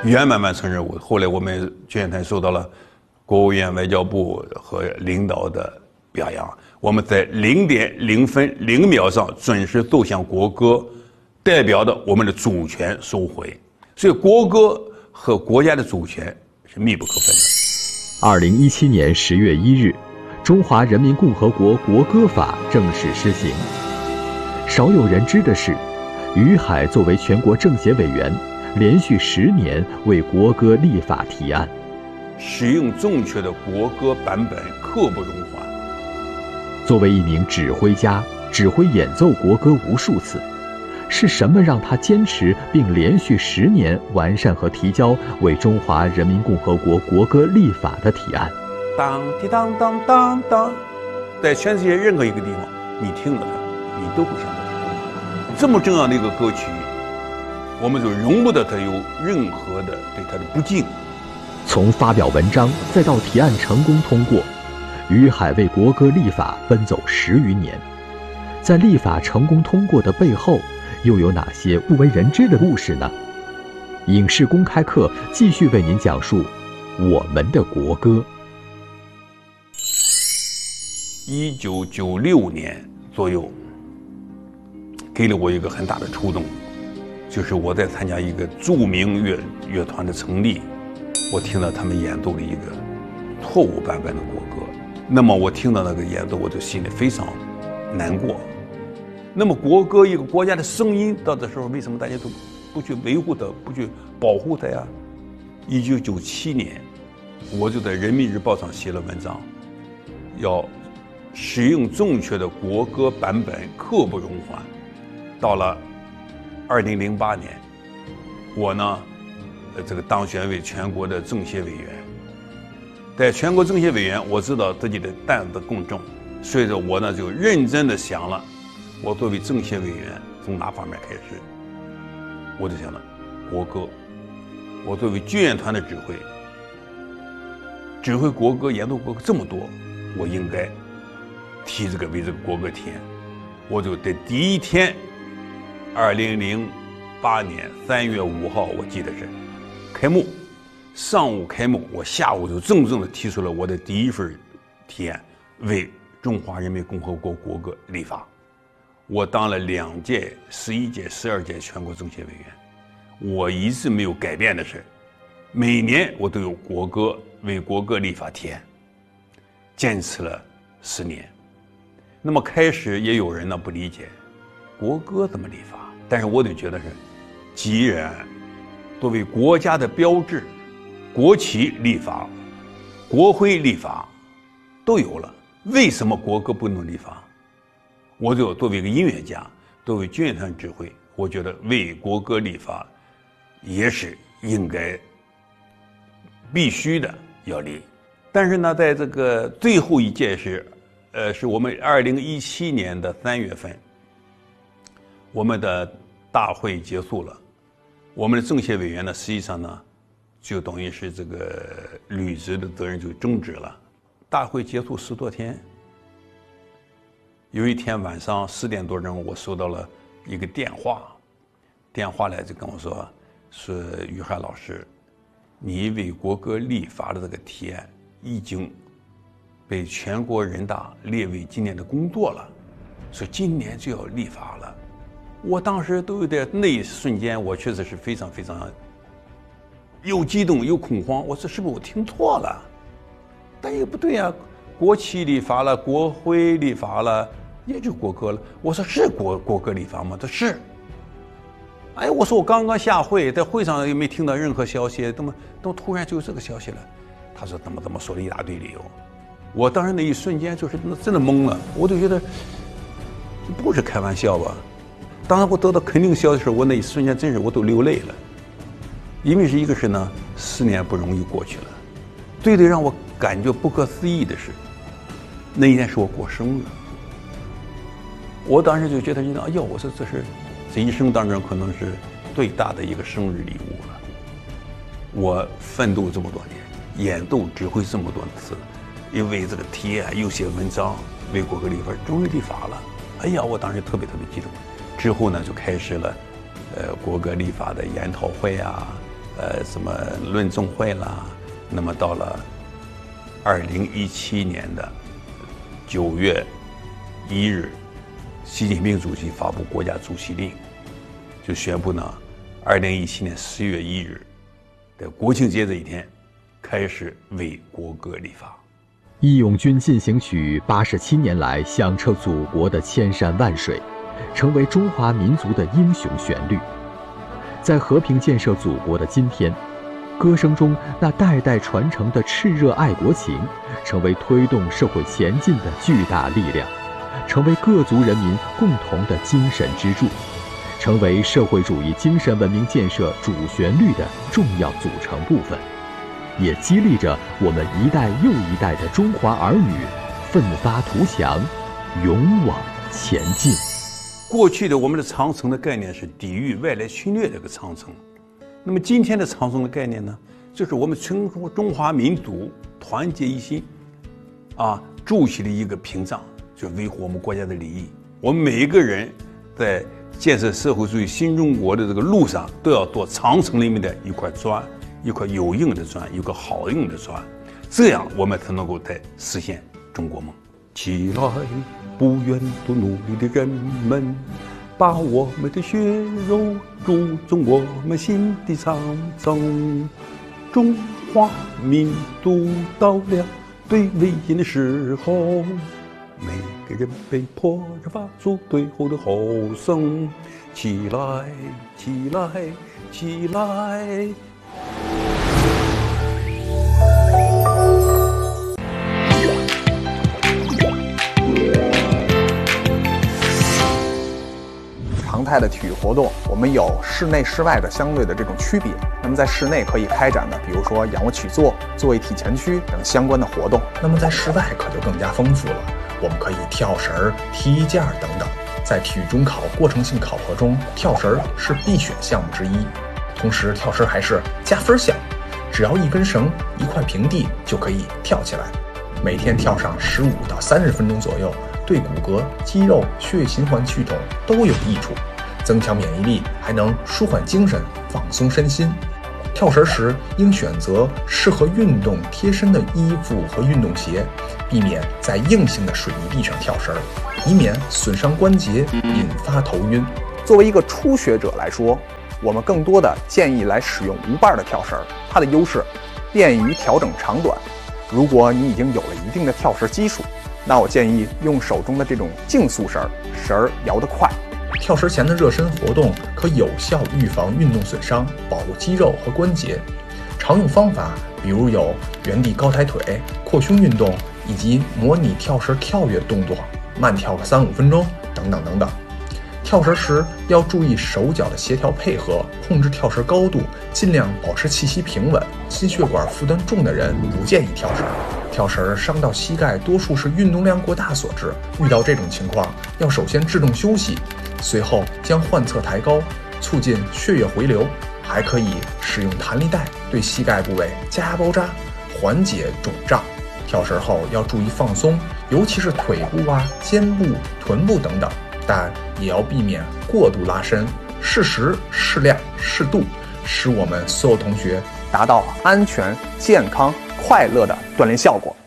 圆满完成任务。后来我们军乐团受到了国务院、外交部和领导的表扬，我们在0.000上准时奏响国歌，代表的我们的主权收回。所以国歌和国家的主权是密不可分的。 2017年10月1日，中华人民共和国国歌法正式施行。少有人知的是，于海作为全国政协委员，连续10年为国歌立法提案。 使用正确的国歌版本刻不容缓。 作为一名指挥家，指挥演奏国歌无数次，是什么让他坚持并连续10年完善和提交为中华人民共和国国歌立法的提案？ 当滴当当当当，在全世界任何一个地方，你听了它，你都会想到这么重要的一个歌曲，我们就容不得它有任何的对它的不敬。 从发表文章再到提案成功通过，于海为国歌立法奔走10余年。在立法成功通过的背后，又有哪些不为人知的故事呢？影视公开课继续为您讲述我们的国歌。 1996年左右，给了我一个很大的触动，就是我在参加一个著名乐团的成立，我听到他们演奏了一个错误版本的国歌。那么我听到那个演奏，我就心里非常难过。那么国歌一个国家的声音，到这时候为什么大家都不去维护它，不去保护它呀？1997年，我就在《人民日报》上写了文章，要使用正确的国歌版本刻不容缓。到了2008年，我呢，这个当选为全国的政协委员。在全国政协委员，我知道自己的担子更重，所以说我呢就认真的想了，我作为政协委员从哪方面开始？我就想了国歌。我作为军乐团的指挥国歌、演奏国歌这么多，我应该为这个国歌提案。我就在第一天，2008年3月5号，我记得是开幕，上午开幕，我下午就郑重地提出了我的第一份提案，为中华人民共和国国歌立法。我当了2届、11届、12届全国政协委员，我一直没有改变的是，每年我都有为国歌立法提案，坚持了10年。那么开始也有人呢不理解，国歌怎么立法？但是我就觉得是，既然作为国家的标志，国旗立法、国徽立法都有了，为什么国歌不能立法？我就作为一个音乐家，作为军乐团指挥，我觉得为国歌立法也是应该必须的要立。但是呢，在这个最后一届是我们2017年的3月份，我们的大会结束了，我们的政协委员呢，实际上呢，就等于是这个履职的责任就终止了。大会结束10多天，有一天晚上10点多钟，我收到了一个电话来就跟我说，于海老师，你为国歌立法的这个提案已经被全国人大列为今年的工作了，说今年就要立法了。我当时都有点，那一瞬间我确实是非常非常又激动又恐慌。我说是不是我听错了？但也不对啊，国旗立法了，国徽立法了，也就国歌了。我说是国歌立法吗？他是。哎，我说我刚刚下会，在会上也没听到任何消息，怎么突然就有这个消息了？他说怎么说了一大堆理由。我当时那一瞬间就是真的懵了，我就觉得不是开玩笑吧。当时我得到肯定消息的时候，我那一瞬间真是我都流泪了。因为一个是呢，10年不容易过去了。最让我感觉不可思议的是，那一天是我过生日。我当时就觉得，哎呦，我说这一生当中可能是最大的一个生日礼物了。我奋斗这么多年，演奏指挥这么多次，因为这个提案又写文章，为国歌立法，终于立法了。哎呀，我当时特别激动。之后呢，就开始了，国歌立法的研讨会啊， 什么论综会啦。那么到了2017年的9月1日，习近平主席发布国家主席令，就宣布呢，2017年10月1日的国庆节这一天，开始为国歌立法。 《义勇军进行曲》87年来响彻祖国的千山万水，成为中华民族的英雄旋律。在和平建设祖国的今天，歌声中那代代传承的炽热爱国情，成为推动社会前进的巨大力量，成为各族人民共同的精神支柱，成为社会主义精神文明建设主旋律的重要组成部分，也激励着我们一代又一代的中华儿女奋发图强，勇往前进。 过去的我们的长城的概念是抵御外来侵略的一个长城，那么今天的长城的概念呢，就是我们中华民族团结一心，筑起了一个屏障，就维护我们国家的利益。我们每一个人在建设社会主义新中国的这个路上，都要做长城里面的一块砖，一块有用的砖，一个好用的砖，这样我们才能够再实现中国梦。起来，不愿多努力的人们，把我们的血肉注入我们心的长城。中华民族到了最危险的时候，每个人被迫着发出最后的吼声：起来，起来，起来！ 常态的体育活动，我们有室内室外的相对的这种区别。那么在室内可以开展的，比如说仰卧起坐、坐位体前屈等相关的活动。 那么在室外可就更加丰富了，我们可以跳绳、踢毽等等。在体育中考过程性考核中，跳绳是必选项目之一。同时，跳绳还是加分项，只要一根绳、一块平地就可以跳起来。每天跳上15到30分钟左右，对骨骼、肌肉、血液循环系统都有益处，增强免疫力，还能舒缓精神、放松身心。跳绳时应选择适合运动贴身的衣服和运动鞋，避免在硬性的水泥地上跳绳，以免损伤关节，引发头晕。 作为一个初学者来说，我们更多的建议来使用无把的跳绳，它的优势便于调整长短。如果你已经有了一定的跳绳基础，那我建议用手中的这种竞速绳，绳儿摇得快。 跳绳前的热身活动可有效预防运动损伤，保护肌肉和关节。常用方法比如有原地高抬腿、扩胸运动，以及模拟跳绳跳跃动作，慢跳个3-5分钟等等等等。跳绳时要注意手脚的协调配合，控制跳绳高度，尽量保持气息平稳。心血管负担重的人不建议跳绳。跳绳伤到膝盖多数是运动量过大所致，遇到这种情况要首先制动休息，随后将患侧抬高，促进血液回流。还可以使用弹力带对膝盖部位加压包扎，缓解肿胀。跳绳后要注意放松，尤其是腿部、肩部、臀部等等，但也要避免过度拉伸，适时、适量、适度，使我们所有同学达到安全、健康、快乐的锻炼效果。